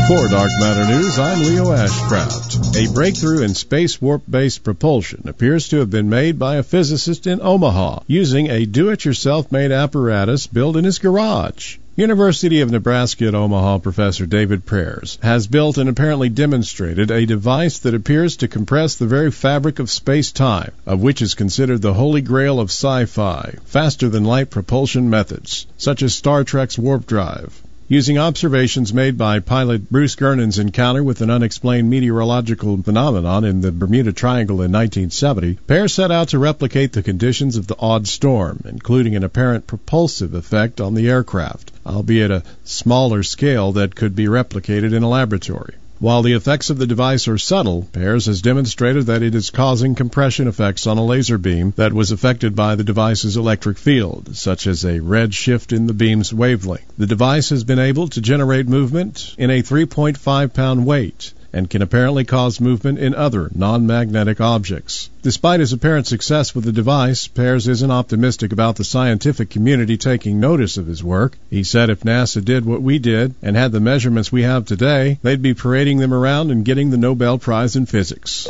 For Dark Matter News, I'm Leo Ashcraft. A breakthrough in space warp-based propulsion appears to have been made by a physicist in Omaha using a do-it-yourself-made apparatus built in his garage. University of Nebraska at Omaha professor David Prayers has built and apparently demonstrated a device that appears to compress the very fabric of space-time, of which is considered the holy grail of sci-fi, faster-than-light propulsion methods, such as Star Trek's warp drive. Using observations made by pilot Bruce Gernon's encounter with an unexplained meteorological phenomenon in the Bermuda Triangle in 1970, Prayers set out to replicate the conditions of the odd storm, including an apparent propulsive effect on the aircraft, albeit a smaller scale that could be replicated in a laboratory. While the effects of the device are subtle, Prayers has demonstrated that it is causing compression effects on a laser beam that was affected by the device's electric field, such as a red shift in the beam's wavelength. The device has been able to generate movement in a 3.5-pound weight and can apparently cause movement in other non-magnetic objects. Despite his apparent success with the device, Prayers isn't optimistic about the scientific community taking notice of his work. He said if NASA did what we did and had the measurements we have today, they'd be parading them around and getting the Nobel Prize in Physics.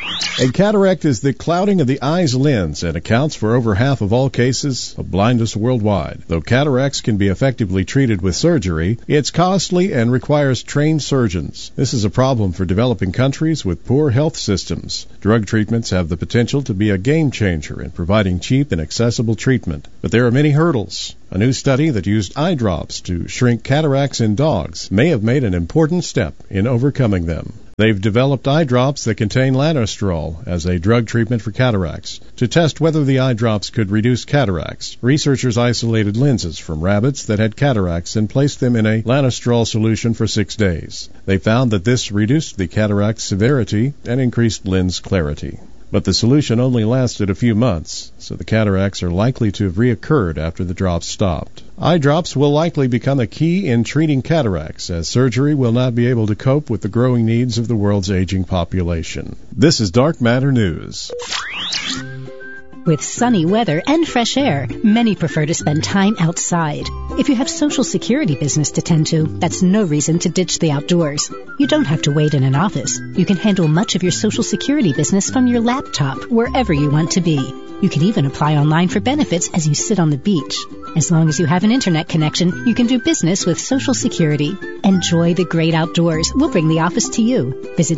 A cataract is the clouding of the eye's lens and accounts for over half of all cases of blindness worldwide. Though cataracts can be effectively treated with surgery, it's costly and requires trained surgeons. This is a problem for developing countries with poor health systems. Drug treatments have the potential to be a game changer in providing cheap and accessible treatment, but there are many hurdles. A new study that used eye drops to shrink cataracts in dogs may have made an important step in overcoming them. They've developed eye drops that contain lanostrol as a drug treatment for cataracts. To test whether the eye drops could reduce cataracts, researchers isolated lenses from rabbits that had cataracts and placed them in a lanostrol solution for 6 days. They found that this reduced the cataract severity and increased lens clarity. But the solution only lasted a few months, so the cataracts are likely to have reoccurred after the drops stopped. Eye drops will likely become a key in treating cataracts, as surgery will not be able to cope with the growing needs of the world's aging population. This is Dark Matter News. With sunny weather and fresh air, many prefer to spend time outside. If you have Social Security business to tend to, that's no reason to ditch the outdoors. You don't have to wait in an office. You can handle much of your Social Security business from your laptop, wherever you want to be. You can even apply online for benefits as you sit on the beach. As long as you have an internet connection, you can do business with Social Security. Enjoy the great outdoors. We'll bring the office to you. Visit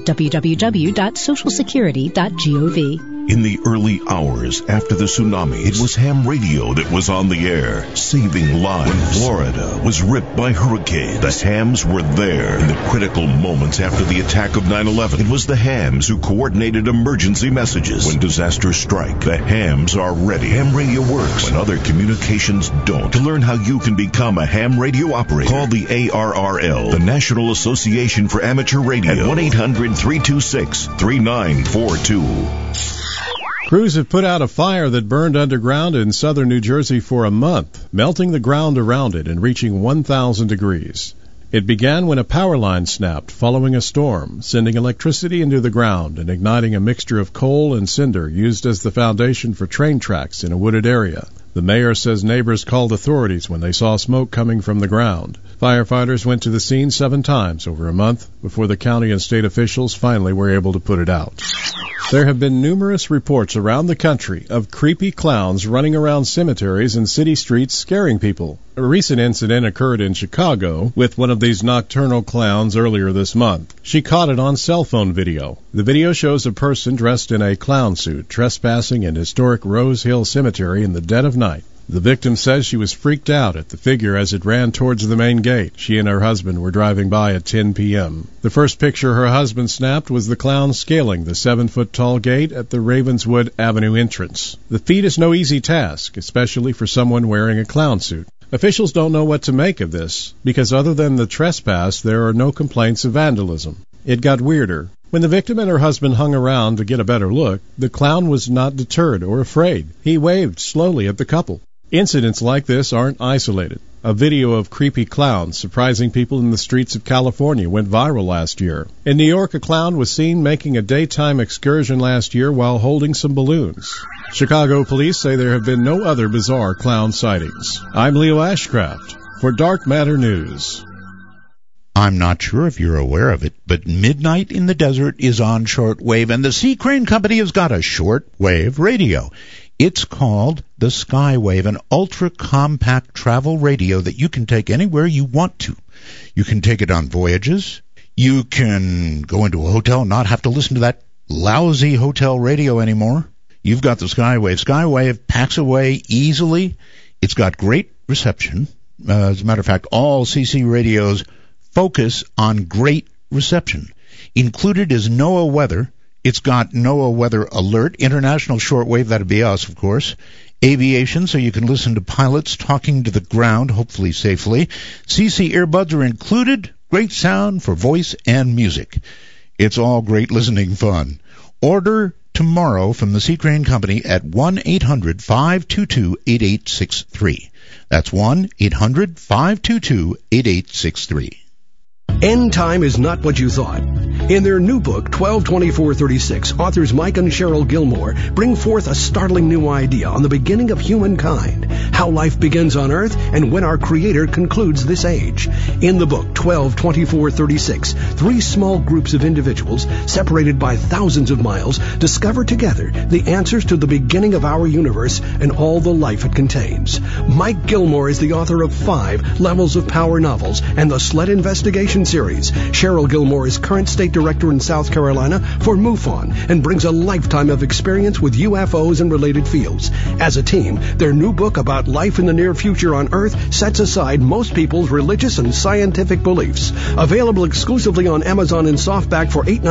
www.socialsecurity.gov. In the early hours after the tsunami, it was ham radio that was on the air, saving lives. When Florida was ripped by hurricanes, the hams were there. In the critical moments after the attack of 9/11, it was the hams who coordinated emergency messages. When disasters strike, the hams are ready. Ham radio works when other communications don't. To learn how you can become a ham radio operator, call the ARRL, the National Association for Amateur Radio, at 1-800-326-3942. Crews have put out a fire that burned underground in southern New Jersey for a month, melting the ground around it and reaching 1,000 degrees. It began when a power line snapped following a storm, sending electricity into the ground and igniting a mixture of coal and cinder used as the foundation for train tracks in a wooded area. The mayor says neighbors called authorities when they saw smoke coming from the ground. Firefighters went to the scene 7 times over a month before the county and state officials finally were able to put it out. There have been numerous reports around the country of creepy clowns running around cemeteries and city streets scaring people. A recent incident occurred in Chicago with one of these nocturnal clowns earlier this month. She caught it on cell phone video. The video shows a person dressed in a clown suit trespassing in historic Rose Hill Cemetery in the dead of night. The victim says she was freaked out at the figure as it ran towards the main gate. She and her husband were driving by at 10 p.m. The first picture her husband snapped was the clown scaling the 7-foot-tall gate at the Ravenswood Avenue entrance. The feat is no easy task, especially for someone wearing a clown suit. Officials don't know what to make of this, because other than the trespass, there are no complaints of vandalism. It got weirder. When the victim and her husband hung around to get a better look, the clown was not deterred or afraid. He waved slowly at the couple. Incidents like this aren't isolated. A video of creepy clowns surprising people in the streets of California went viral last year. In New York, a clown was seen making a daytime excursion last year while holding some balloons. Chicago police say there have been no other bizarre clown sightings. I'm Leo Ashcraft for Dark Matter News. I'm not sure if you're aware of it, but Midnight in the Desert is on shortwave, and the Sea Crane Company has got a shortwave radio. It's called the Skywave, an ultra-compact travel radio that you can take anywhere you want to. You can take it on voyages. You can go into a hotel and not have to listen to that lousy hotel radio anymore. You've got the Skywave. Skywave packs away easily. It's got great reception. As a matter of fact, all CC radios focus on great reception. Included is NOAA weather. It's got NOAA weather alert, international shortwave, that'd be us, of course. Aviation, so you can listen to pilots talking to the ground, hopefully safely. CC earbuds are included. Great sound for voice and music. It's all great listening fun. Order tomorrow from the Sea Crane Company at 1-800-522-8863. That's 1-800-522-8863. End time is not what you thought. In their new book, 122436, authors Mike and Cheryl Gilmore bring forth a startling new idea on the beginning of humankind, how life begins on Earth and when our Creator concludes this age. In the book, 122436, three small groups of individuals, separated by thousands of miles, discover together the answers to the beginning of our universe and all the life it contains. Mike Gilmore is the author of 5 Levels of Power novels and the Sled Investigation series. Cheryl Gilmore is current state director in South Carolina for MUFON and brings a lifetime of experience with UFOs and related fields. As a team, their new book about life in the near future on Earth sets aside most people's religious and scientific beliefs. Available exclusively on Amazon in softback for $8.99